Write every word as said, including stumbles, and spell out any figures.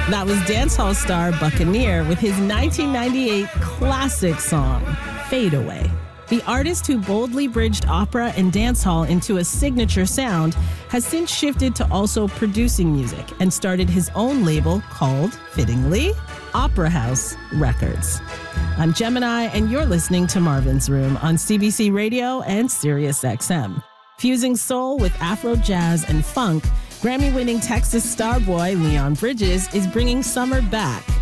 That was dancehall star Buccaneer with his nineteen ninety-eight classic song, Fade Away. The artist who boldly bridged opera and dancehall into a signature sound has since shifted to also producing music and started his own label called, fittingly, Opera House Records. I'm Gemini, and you're listening to Marvin's Room on C B C Radio and Sirius X M. Fusing soul with Afro jazz and funk, Grammy-winning Texas star boy Leon Bridges is bringing summer back